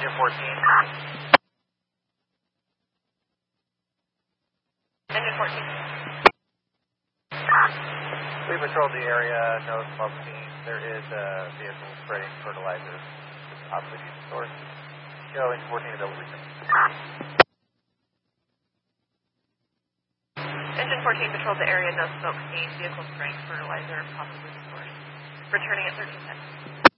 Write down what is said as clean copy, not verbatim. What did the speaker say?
Engine 14. Engine 14. We patrolled the area, no smoke seen. There is a vehicle spraying fertilizer. Possibly be the source. Show Engine 14 available. Engine 14 patrolled the area, no smoke seen. Vehicle spraying fertilizer, possibly the source. Returning at 13 seconds.